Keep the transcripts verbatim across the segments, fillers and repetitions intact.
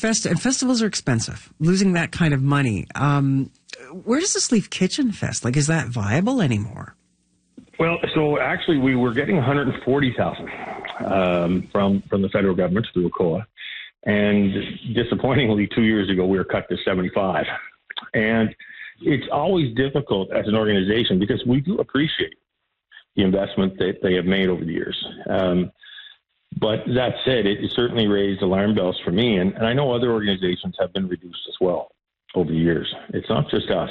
fest and festivals are expensive. Losing that kind of money. Um, where does this leave Kitchen Fest? Like, is that viable anymore? Well, so actually, we were getting one hundred forty thousand um, from from the federal government through C O A, and disappointingly, two years ago, we were cut to seventy-five. And it's always difficult as an organization because we do appreciate the investment that they have made over the years. Um, but that said, it, it certainly raised alarm bells for me, and, and I know other organizations have been reduced as well over the years. It's not just us.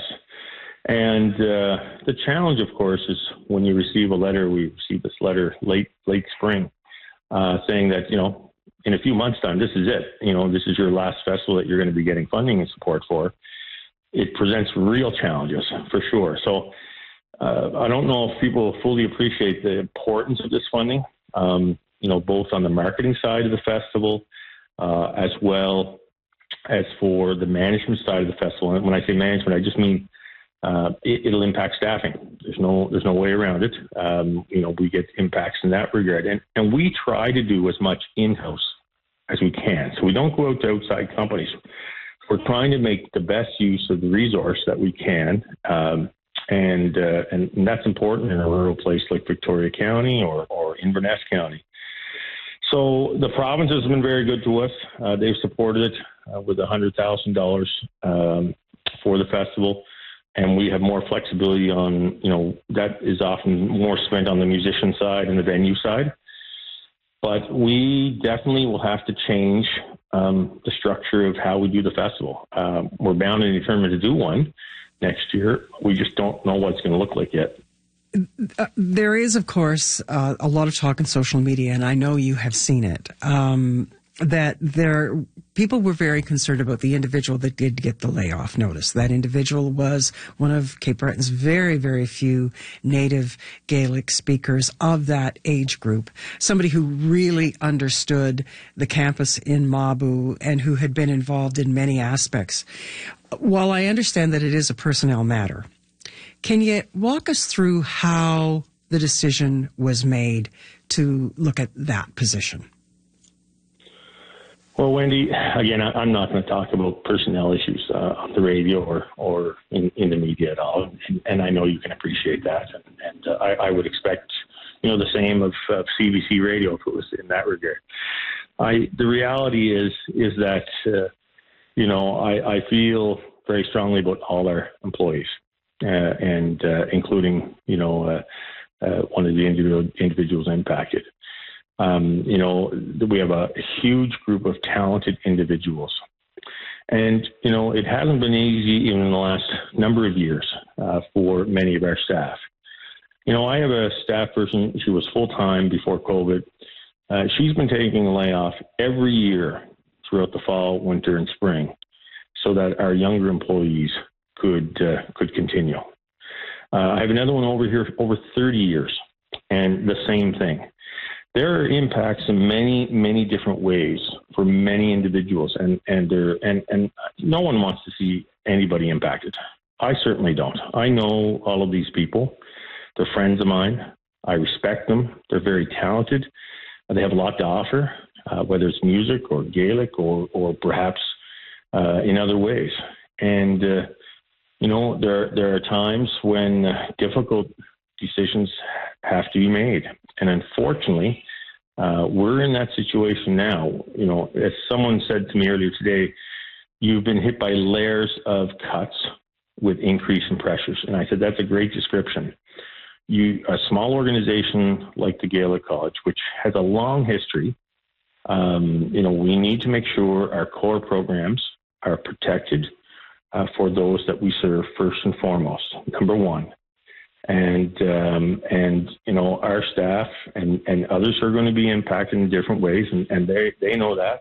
And uh, the challenge, of course, is when you receive a letter. We received this letter late late spring uh, saying that, you know, in a few months' time, this is it. You know, this is your last festival that you're going to be getting funding and support for. It presents real challenges, for sure. So uh, I don't know if people fully appreciate the importance of this funding, um, you know, both on the marketing side of the festival uh, as well as for the management side of the festival. And when I say management, I just mean Uh, it, it'll impact staffing. There's no there's no way around it. Um, you know, we get impacts in that regard, and and we try to do as much in-house as we can. So we don't go out to outside companies. We're trying to make the best use of the resource that we can, um, and, uh, and and that's important in a rural place like Victoria County or or Inverness County. So the province has been very good to us. Uh, they've supported it uh, with one hundred thousand dollars um, for the festival. And we have more flexibility on, you know, that is often more spent on the musician side and the venue side. But we definitely will have to change um, the structure of how we do the festival. Um, we're bound and determined to do one next year. We just don't know what it's going to look like yet. Uh, there is, of course, uh, a lot of talk in social media, and I know you have seen it, um, that there people were very concerned about the individual that did get the layoff notice. That individual was one of Cape Breton's very, very few native Gaelic speakers of that age group, somebody who really understood the campus in Mabu and who had been involved in many aspects. While I understand that it is a personnel matter, can you walk us through how the decision was made to look at that position? Well, Wendy, again, I, I'm not going to talk about personnel issues uh, on the radio or, or in, in the media at all, and, and I know you can appreciate that, and, and uh, I, I would expect, you know, the same of, of C B C Radio if it was in that regard. I, the reality is is that, uh, you know, I, I feel very strongly about all our employees, uh, and uh, including, you know, uh, uh, one of the individual, individuals impacted. Um, you know, we have a huge group of talented individuals. And, you know, it hasn't been easy even in the last number of years uh, for many of our staff. You know, I have a staff person, she was full-time before COVID. Uh, she's been taking a layoff every year throughout the fall, winter, and spring so that our younger employees could uh, could continue. Uh, I have another one over here over thirty years, and the same thing. There are impacts in many, many different ways for many individuals, and and there and and no one wants to see anybody impacted. I certainly don't. I know all of these people; they're friends of mine. I respect them. They're very talented. They have a lot to offer, uh, whether it's music or Gaelic or or perhaps uh, in other ways. And uh, you know, there there are times when uh, difficult decisions have to be made. And unfortunately, uh, we're in that situation now. You know, as someone said to me earlier today, you've been hit by layers of cuts with increase in pressures. And I said, that's a great description. You, a small organization like the Gaelic College, which has a long history, um, you know, we need to make sure our core programs are protected uh, for those that we serve first and foremost, number one. And, um, and you know, our staff and, and others are going to be impacted in different ways, and, and they, they know that.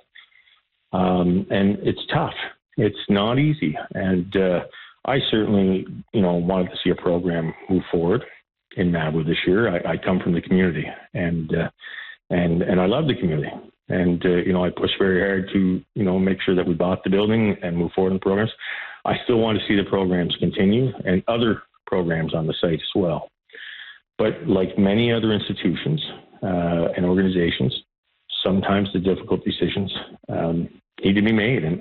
Um, and it's tough. It's not easy. And uh, I certainly, you know, wanted to see a program move forward in Nabu this year. I, I come from the community, and uh, and and I love the community. And, uh, you know, I pushed very hard to, you know, make sure that we bought the building and move forward in the programs. I still want to see the programs continue and other programs on the site as well. But like many other institutions uh, and organizations, sometimes the difficult decisions um, need to be made. And,